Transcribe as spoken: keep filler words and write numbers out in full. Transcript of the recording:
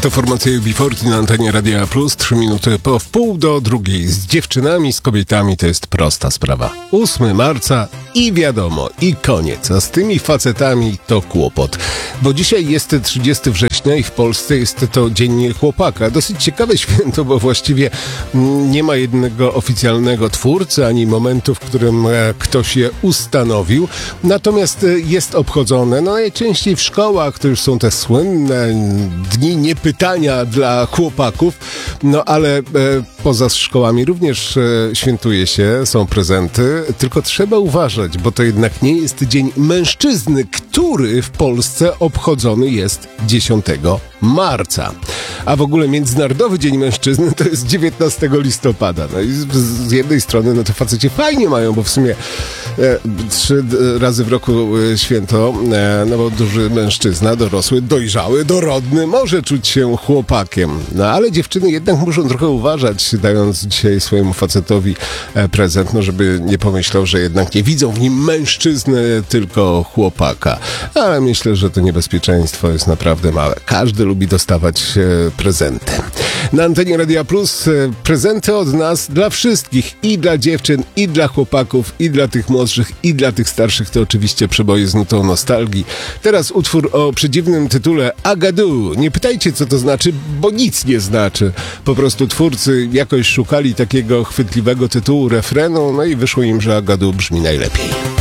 To formacja U B czterdzieści na antenie Radia Plus, trzy minuty po wpół do drugiej. Z dziewczynami, z kobietami to jest prosta sprawa. ósmego marca i wiadomo, i koniec. A z tymi facetami to kłopot. Bo dzisiaj jest trzydziestego września i w Polsce jest to Dzień Chłopaka. Dosyć ciekawe święto, bo właściwie nie ma jednego oficjalnego twórcy, ani momentu, w którym ktoś je ustanowił. Natomiast jest obchodzone no najczęściej w szkołach, to już są te słynne dni niepytania dla chłopaków, no ale e, poza szkołami również e, świętuje się, są prezenty, tylko trzeba uważać, bo to jednak nie jest Dzień Mężczyzny, który w Polsce obchodzony jest dziesiątego marca. A w ogóle Międzynarodowy Dzień Mężczyzny to jest dziewiętnastego listopada. No i z, z jednej strony no to faceci fajnie mają, bo w sumie e, trzy razy w roku e, święto, e, no bo duży mężczyzna, dorosły, dojrzały, dorodny może czuć się chłopakiem. No ale dziewczyny jednak muszą trochę uważać, dając dzisiaj swojemu facetowi e, prezent, no żeby nie pomyślał, że jednak nie widzą w nim mężczyzny, tylko chłopaka. Ale myślę, że to niebezpieczeństwo jest naprawdę małe. Każdy lubi dostawać e, prezenty. Na antenie Radia Plus e, prezenty od nas dla wszystkich, i dla dziewczyn, i dla chłopaków, i dla tych młodszych, i dla tych starszych. To oczywiście przeboje z nutą nostalgii. Teraz utwór o przedziwnym tytule Agadu. Nie pytajcie, co to znaczy, bo nic nie znaczy. Po prostu twórcy jakoś szukali takiego chwytliwego tytułu refrenu, no i wyszło im, że Agadu brzmi najlepiej.